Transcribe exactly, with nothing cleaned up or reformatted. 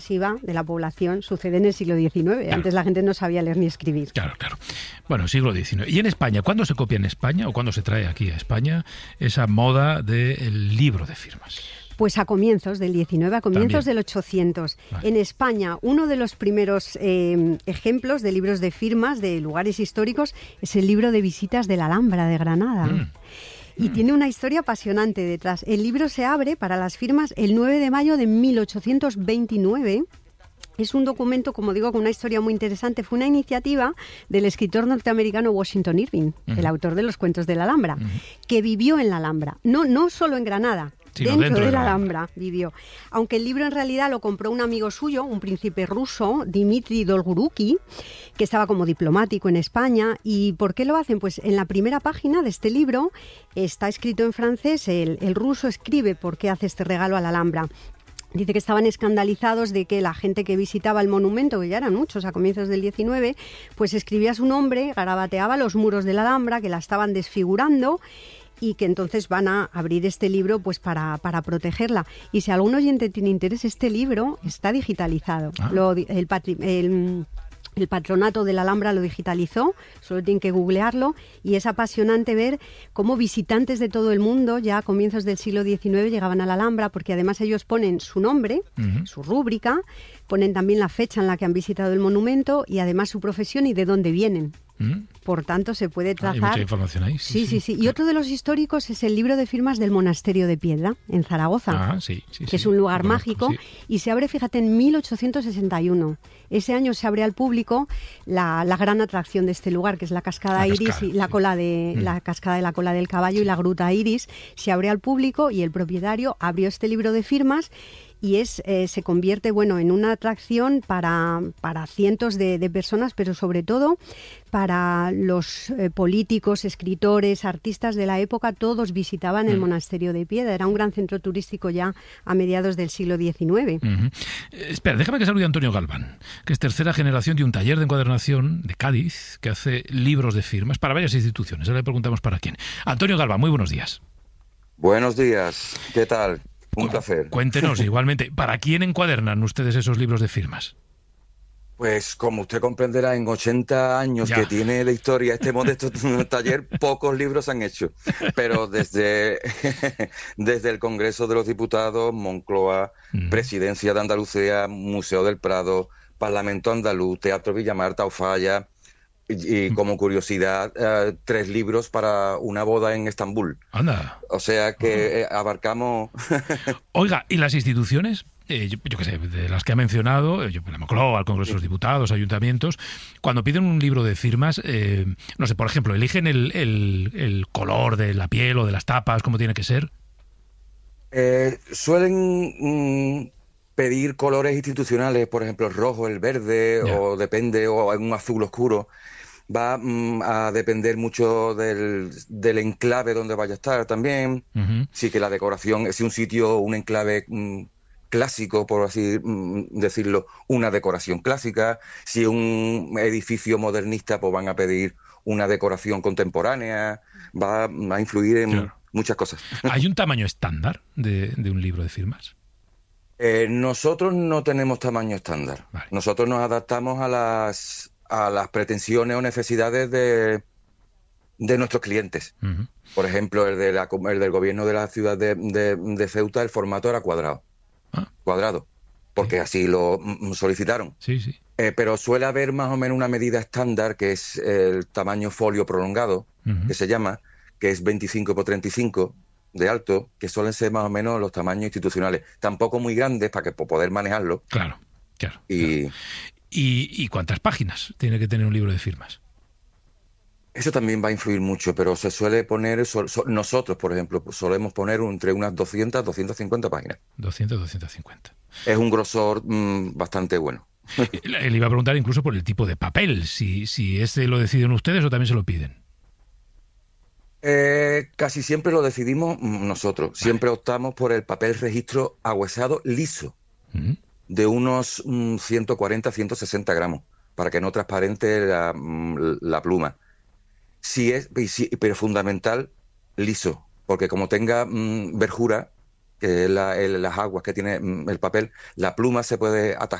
masiva de la población sucede en el siglo diecinueve. Claro. Antes la gente no sabía leer ni escribir. Claro, claro. Bueno, siglo diecinueve. ¿Y en España? ¿Cuándo se copia en España o cuándo se trae aquí a España esa moda del libro de firmas? Pues a comienzos del diecinueve, a comienzos También. del ochocientos. Vale. En España, uno de los primeros eh, ejemplos de libros de firmas de lugares históricos es el libro de visitas de la Alhambra de Granada. Mm. Y mm. tiene una historia apasionante detrás. El libro se abre para las firmas el nueve de mayo de mil ochocientos veintinueve. Es un documento, como digo, con una historia muy interesante. Fue una iniciativa del escritor norteamericano Washington Irving, uh-huh. el autor de los cuentos de la Alhambra, uh-huh. que vivió en la Alhambra. No, no solo en Granada, dentro, dentro de la Alhambra vivió. Aunque el libro en realidad lo compró un amigo suyo, un príncipe ruso, Dmitri Dolgoruki, que estaba como diplomático en España. ¿Y por qué lo hacen? Pues en la primera página de este libro está escrito en francés, el, el ruso escribe por qué hace este regalo a la Alhambra. Dice que estaban escandalizados de que la gente que visitaba el monumento, que ya eran muchos a comienzos del diecinueve, pues escribía su nombre, garabateaba los muros de la Alhambra, que la estaban desfigurando, y que entonces van a abrir este libro pues para, para protegerla. Y si algún oyente tiene interés, este libro está digitalizado. Ah. Lo, el, patri, el, el patronato de la Alhambra lo digitalizó, solo tienen que googlearlo, y es apasionante ver cómo visitantes de todo el mundo ya a comienzos del siglo diecinueve llegaban a la Alhambra, porque además ellos ponen su nombre, uh-huh. su rúbrica, ponen también la fecha en la que han visitado el monumento y además su profesión y de dónde vienen. Por tanto, se puede trazar... Ah, hay mucha información ahí. Sí, sí, sí. sí. Y otro de los históricos es el libro de firmas del Monasterio de Piedra, en Zaragoza, ah, sí, sí, que sí. es un lugar Conozco, mágico, sí. y se abre, fíjate, en mil ochocientos sesenta y uno. Ese año se abre al público la, la gran atracción de este lugar, que es la cascada la Iris cascada, y la, sí. cola de, mm. la cascada de la cola del caballo sí. y la gruta Iris. Se abre al público y el propietario abrió este libro de firmas y es eh, se convierte bueno en una atracción para, para cientos de, de personas, pero sobre todo para los eh, políticos, escritores, artistas de la época. Todos visitaban el mm. Monasterio de Piedra. Era un gran centro turístico ya a mediados del siglo diecinueve. Uh-huh. Eh, espera, déjame que salude a Antonio Galván, que es tercera generación de un taller de encuadernación de Cádiz, que hace libros de firmas para varias instituciones. Ahora le preguntamos para quién. Antonio Galván, muy buenos días. Buenos días, ¿qué tal? Un Cu- placer. Cuéntenos, igualmente, ¿para quién encuadernan ustedes esos libros de firmas? Pues como usted comprenderá, en ochenta años ya. que tiene de historia este modesto taller, pocos libros han hecho. Pero desde, desde el Congreso de los Diputados, Moncloa, mm. Presidencia de Andalucía, Museo del Prado, Parlamento Andaluz, Teatro Villamarta, Ofaya, y, y como curiosidad, uh, tres libros para una boda en Estambul. Anda. O sea que eh, abarcamos... Oiga, ¿y las instituciones? Eh, yo, yo qué sé, de las que ha mencionado, yo, la Moncloa, el Congreso de los Diputados, ayuntamientos, cuando piden un libro de firmas, eh, no sé, por ejemplo, ¿eligen el, el, el color de la piel o de las tapas, cómo tiene que ser? Eh, suelen... Mm, pedir colores institucionales, por ejemplo, el rojo, el verde, yeah. o depende, o un azul oscuro. Va mm, a depender mucho del, del enclave donde vaya a estar también. Uh-huh. Sí, que la decoración, si un sitio, un enclave mm, clásico, por así mm, decirlo, una decoración clásica. Si un edificio modernista, pues van a pedir una decoración contemporánea. Va, va a influir en claro. muchas cosas. ¿Hay un tamaño estándar de, de un libro de firmas? Eh, nosotros no tenemos tamaño estándar. Vale. Nosotros nos adaptamos a las a las pretensiones o necesidades de, de nuestros clientes. Uh-huh. Por ejemplo, el, de la, el del gobierno de la ciudad de, de, de Ceuta, el formato era cuadrado. ¿Ah? Cuadrado, porque sí. así lo mm, solicitaron. Sí, sí. Eh, pero suele haber más o menos una medida estándar, que es el tamaño folio prolongado, uh-huh. que se llama, que es veinticinco por treinta y cinco de alto, que suelen ser más o menos los tamaños institucionales, tampoco muy grandes para que para poder manejarlo. Claro, claro. Y, claro. ¿Y, ¿Y cuántas páginas tiene que tener un libro de firmas? Eso también va a influir mucho, pero se suele poner, so, so, nosotros, por ejemplo, solemos poner entre unas doscientas, doscientas cincuenta páginas. doscientas, doscientas cincuenta. Es un grosor mmm, bastante bueno. Le iba a preguntar incluso por el tipo de papel, si, si ese lo deciden ustedes o también se lo piden. Eh, casi siempre lo decidimos nosotros. Vale. Siempre optamos por el papel registro ahuesado liso, ¿Mm? de unos mm, ciento cuarenta, ciento sesenta gramos, para que no transparente la, la pluma. Si es, si, pero fundamental, liso, porque como tenga mm, verjura, que es la, el, las aguas que tiene el papel, la pluma se puede